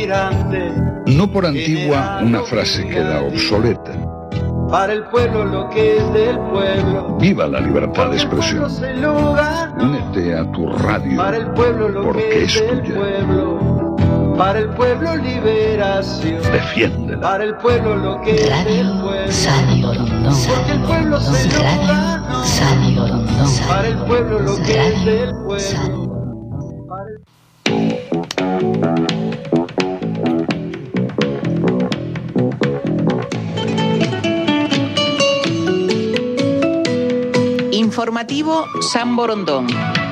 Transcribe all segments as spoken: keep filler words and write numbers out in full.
aspirante. No por antigua una frase queda obsoleta. Para el pueblo lo que es del pueblo. Viva la libertad de expresión. Lugar, ¿no? Únete a tu radio. Para el pueblo lo porque que es, es del tuya. Pueblo. Para el pueblo liberación. Defiéndela. Para el pueblo lo que es del pueblo. Radio Rondón. Porque el pueblo se lugar, ¿no? Radio Rondón. Para el pueblo lo que Radio es del pueblo. Informativo San Borondón.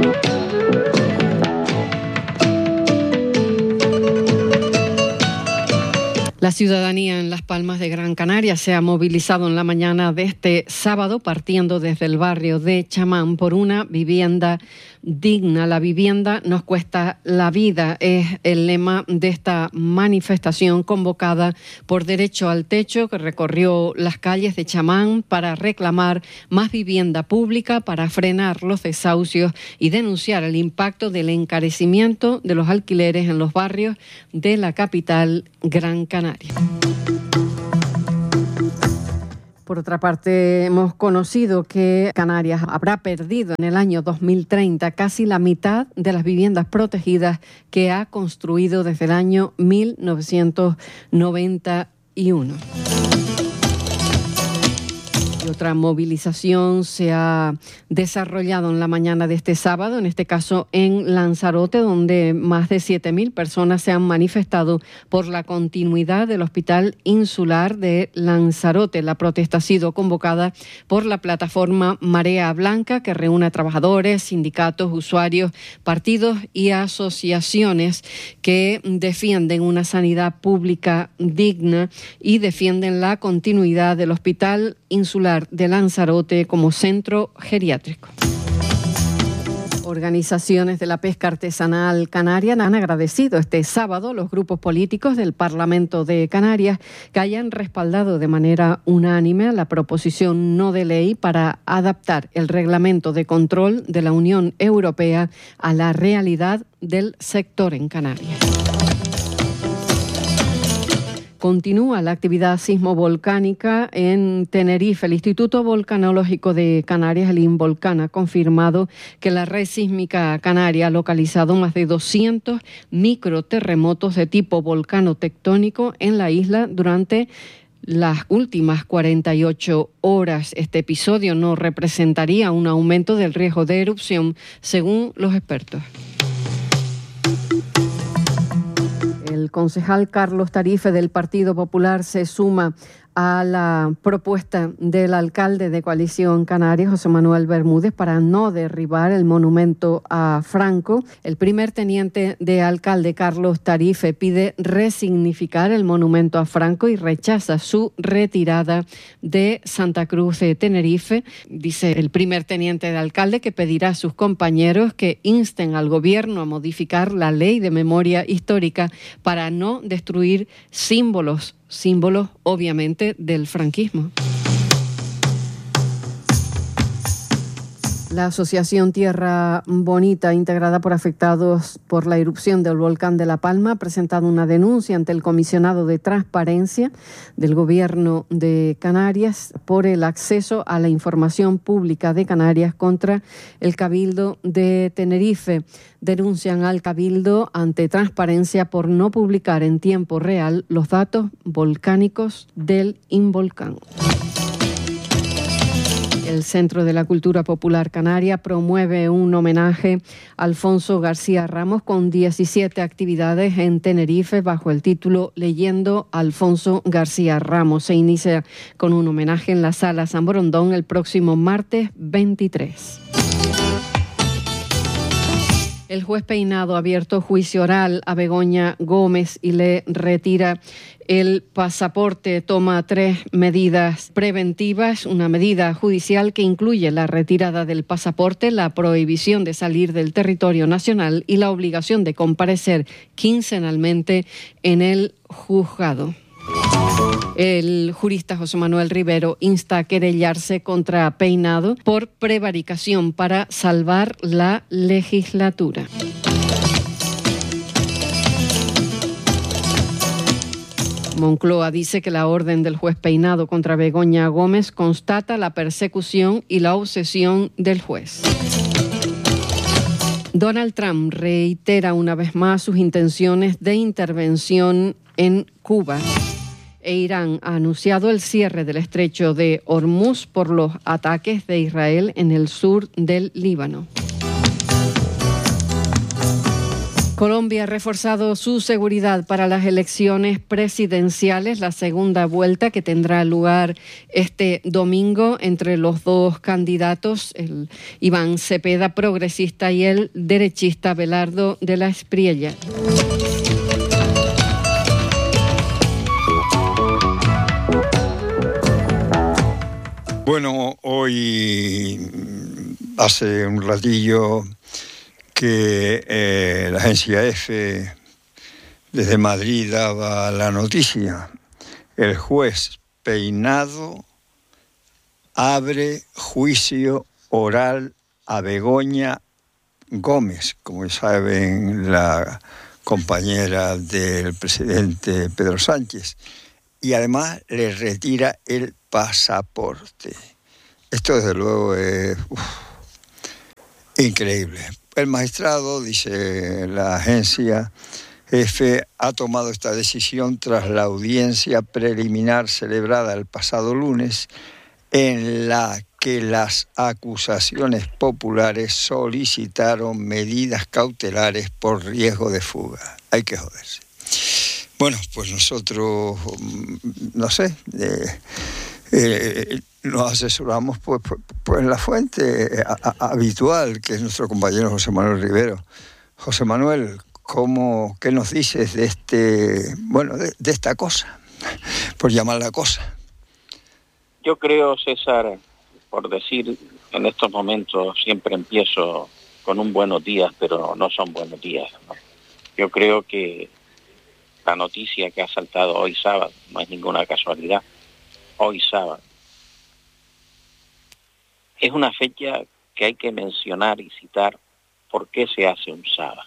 La ciudadanía en Las Palmas de Gran Canaria se ha movilizado en la mañana de este sábado, partiendo desde el barrio de Chamán, por una vivienda digna. La vivienda nos cuesta la vida, es el lema de esta manifestación convocada por Derecho al Techo, que recorrió las calles de Chamán para reclamar más vivienda pública, para frenar los desahucios y denunciar el impacto del encarecimiento de los alquileres en los barrios de la capital Gran Canaria. Por otra parte, hemos conocido que Canarias habrá perdido en el año dos mil treinta casi la mitad de las viviendas protegidas que ha construido desde el año mil novecientos noventa y uno. Y otra movilización se ha desarrollado en la mañana de este sábado, en este caso en Lanzarote, donde más de siete mil personas se han manifestado por la continuidad del Hospital Insular de Lanzarote. La protesta ha sido convocada por la plataforma Marea Blanca, que reúne a trabajadores, sindicatos, usuarios, partidos y asociaciones que defienden una sanidad pública digna y defienden la continuidad del Hospital Insular de Lanzarote como centro geriátrico. Organizaciones de la pesca artesanal canaria han agradecido este sábado a los grupos políticos del Parlamento de Canarias que hayan respaldado de manera unánime la proposición no de ley para adaptar el reglamento de control de la Unión Europea a la realidad del sector en Canarias. Continúa la actividad sismovolcánica en Tenerife. El Instituto Volcanológico de Canarias, el INVOLCAN, ha confirmado que la red sísmica canaria ha localizado más de doscientos microterremotos de tipo volcano tectónico en la isla durante las últimas cuarenta y ocho horas. Este episodio no representaría un aumento del riesgo de erupción, según los expertos. El concejal Carlos Tarife del Partido Popular se suma a la propuesta del alcalde de Coalición Canaria, José Manuel Bermúdez, para no derribar el monumento a Franco. El primer teniente de alcalde, Carlos Tarife, pide resignificar el monumento a Franco y rechaza su retirada de Santa Cruz de Tenerife. Dice el primer teniente de alcalde que pedirá a sus compañeros que insten al gobierno a modificar la ley de memoria histórica para no destruir símbolos símbolos, obviamente, del franquismo. La Asociación Tierra Bonita, integrada por afectados por la erupción del volcán de La Palma, ha presentado una denuncia ante el comisionado de Transparencia del Gobierno de Canarias por el acceso a la información pública de Canarias contra el Cabildo de Tenerife. Denuncian al Cabildo ante Transparencia por no publicar en tiempo real los datos volcánicos del Involcán. El Centro de la Cultura Popular Canaria promueve un homenaje a Alfonso García Ramos con diecisiete actividades en Tenerife bajo el título Leyendo a Alfonso García Ramos. Se inicia con un homenaje en la Sala San Borondón el próximo martes veintitrés. El juez Peinado ha abierto juicio oral a Begoña Gómez y le retira el pasaporte. Toma tres medidas preventivas, una medida judicial que incluye la retirada del pasaporte, la prohibición de salir del territorio nacional y la obligación de comparecer quincenalmente en el juzgado. El jurista José Manuel Rivero insta a querellarse contra Peinado por prevaricación para salvar la legislatura. Moncloa dice que la orden del juez Peinado contra Begoña Gómez constata la persecución y la obsesión del juez. Donald Trump reitera una vez más sus intenciones de intervención en Cuba. E Irán ha anunciado el cierre del estrecho de Hormuz por los ataques de Israel en el sur del Líbano. Colombia ha reforzado su seguridad para las elecciones presidenciales, la segunda vuelta que tendrá lugar este domingo entre los dos candidatos, el Iván Cepeda, progresista, y el derechista Belardo de la Espriella. Bueno, hoy hace un ratillo que eh, la agencia EFE desde Madrid daba la noticia. El juez Peinado abre juicio oral a Begoña Gómez, como saben, la compañera del presidente Pedro Sánchez, y además le retira el pasaporte. Esto desde luego es uf, increíble. El magistrado, dice la agencia EFE, ha tomado esta decisión tras la audiencia preliminar celebrada el pasado lunes, en la que las acusaciones populares solicitaron medidas cautelares por riesgo de fuga. Hay que joderse. Bueno, pues nosotros, no sé, eh, eh, nos asesoramos pues, pues, pues en la fuente a, a, habitual, que es nuestro compañero José Manuel Rivero. José Manuel, ¿cómo, ¿qué nos dices de este, bueno, de, de esta cosa, por llamarla cosa? Yo creo, César, por decir, en estos momentos siempre empiezo con un buenos días, pero no son buenos días, ¿no? Yo creo que la noticia que ha saltado hoy sábado no es ninguna casualidad. Hoy sábado es una fecha que hay que mencionar y citar. ¿Por qué se hace un sábado?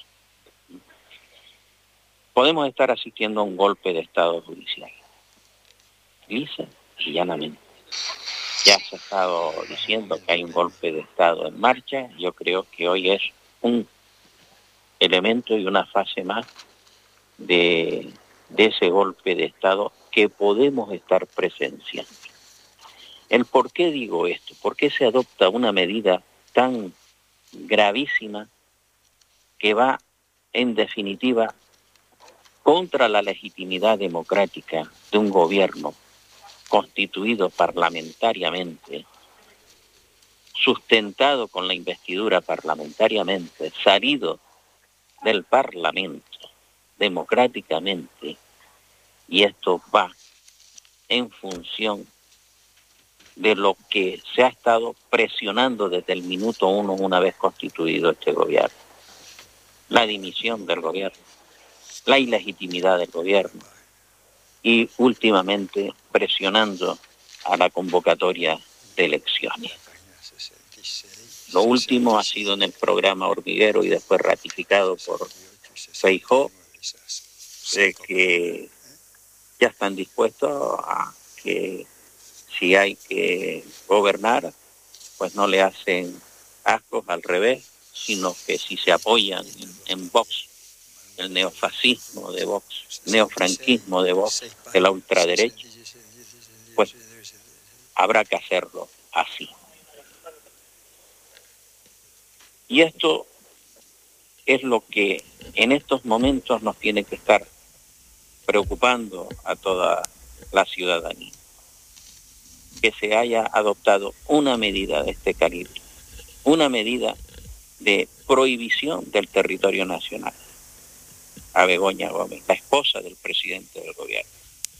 Podemos estar asistiendo a un golpe de Estado judicial, lisa y llanamente. Ya se ha estado diciendo que hay un golpe de Estado en marcha. Yo creo que hoy es un elemento y una fase más de, de ese golpe de Estado que podemos estar presenciando. ¿El por qué digo esto? ¿Por qué se adopta una medida tan gravísima que va, en definitiva, contra la legitimidad democrática de un gobierno constituido parlamentariamente, sustentado con la investidura parlamentariamente, salido del Parlamento democráticamente, y esto va en función de lo que se ha estado presionando desde el minuto uno una vez constituido este gobierno? La dimisión del gobierno, la ilegitimidad del gobierno y últimamente presionando a la convocatoria de elecciones. Lo último ha sido en el programa Hormiguero y después ratificado por Feijóo, de que ya están dispuestos a que si hay que gobernar, pues no le hacen ascos, al revés, sino que si se apoyan en, en Vox, el neofascismo de Vox, neofranquismo de Vox, de la ultraderecha, pues habrá que hacerlo así. Y esto es lo que en estos momentos nos tiene que estar preocupando a toda la ciudadanía, que se haya adoptado una medida de este calibre, una medida de prohibición del territorio nacional a Begoña Gómez, la esposa del presidente del gobierno.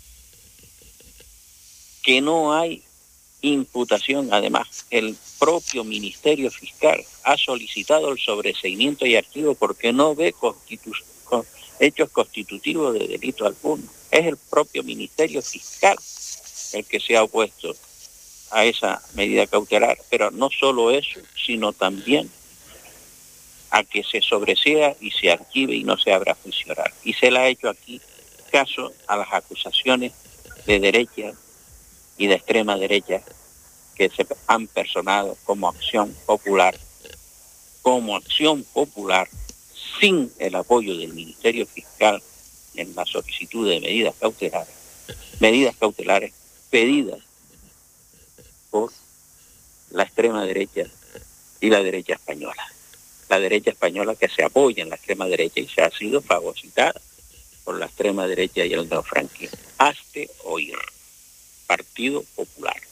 Que no hay imputación, además, el propio Ministerio Fiscal ha solicitado el sobreseimiento y archivo porque no ve constitu- con hechos constitutivos de delito alguno. Es el propio Ministerio Fiscal el que se ha opuesto a esa medida cautelar, pero no solo eso, sino también a que se sobresea y se archive y no se abra juicio oral. Y se la ha hecho aquí caso a las acusaciones de derecha y de extrema derecha que se han personado como acción popular, como acción popular sin el apoyo del Ministerio Fiscal en la solicitud de medidas cautelares, medidas cautelares pedidas por la extrema derecha y la derecha española. La derecha española que se apoya en la extrema derecha y se ha sido fagocitada por la extrema derecha y el neofranquismo. Hazte oír. Partido Popular.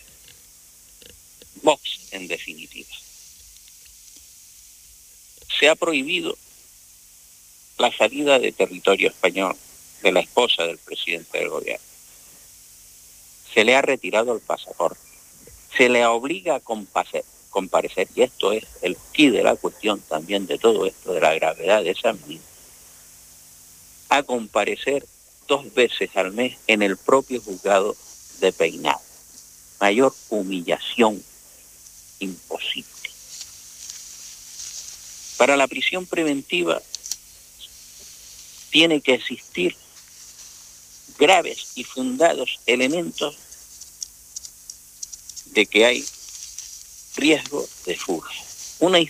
Vox, en definitiva. Se ha prohibido la salida de territorio español de la esposa del presidente del gobierno. Se le ha retirado el pasaporte. Se le obliga a comparecer, comparecer, y esto es el quid de la cuestión también de todo esto, de la gravedad de esa medida, a comparecer dos veces al mes en el propio juzgado de Peinado. Mayor humillación imposible. Para la prisión preventiva tiene que existir graves y fundados elementos de que hay riesgo de fuga. Una